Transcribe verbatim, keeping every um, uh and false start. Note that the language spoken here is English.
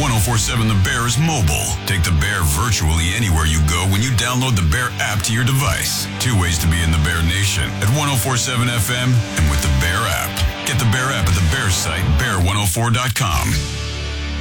oh four seven The Bear is mobile. Take The Bear virtually anywhere you go when you download The Bear app to your device. Two ways to be in the Bear Nation at ten forty-seven F M and with The Bear app. Get The Bear app at the Bear site, bear one oh four dot com.